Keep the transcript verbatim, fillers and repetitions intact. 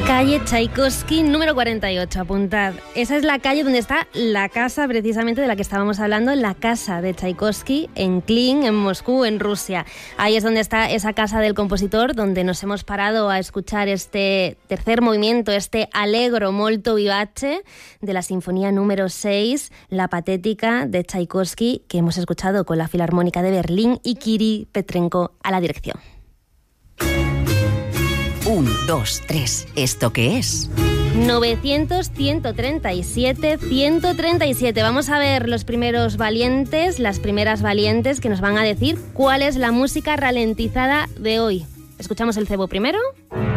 Calle Tchaikovsky número cuarenta y ocho, apuntad. Esa es la calle donde está la casa precisamente de la que estábamos hablando, la casa de Tchaikovsky en Klin, en Moscú, en Rusia. Ahí es donde está esa casa del compositor, donde nos hemos parado a escuchar este tercer movimiento, este Allegro molto vivace de la sinfonía número seis, la patética de Tchaikovsky, que hemos escuchado con la Filarmónica de Berlín y Kirill Petrenko a la dirección. Un, dos, tres. ¿Esto qué es? novecientos, ciento treinta y siete, ciento treinta y siete. Vamos a ver los primeros valientes, las primeras valientes que nos van a decir cuál es la música ralentizada de hoy. ¿Escuchamos el cebo primero?